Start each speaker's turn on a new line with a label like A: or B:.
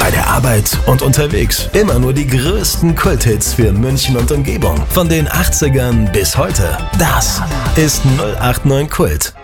A: bei der Arbeit und unterwegs. Immer nur die größten Kulthits für München und Umgebung. Von den 80ern bis heute. Das ist 089 Kult.